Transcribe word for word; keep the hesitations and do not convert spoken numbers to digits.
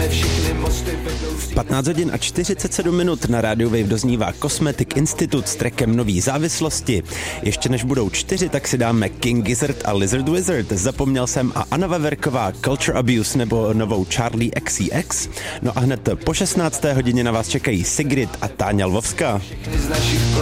patnáct hodin a čtyřicet sedm minut na rádiu Wave doznívá Cosmetic Institute s trackem Nový závislosti. Ještě než budou čtyři, tak si dáme King Gizzard a Lizard Wizard. Zapomněl jsem a Anna Veverková Culture Abuse nebo novou Charlie X C X. No a hned po šestnácté hodině na vás čekají Sigrid a Táňa Lvovská. Z našich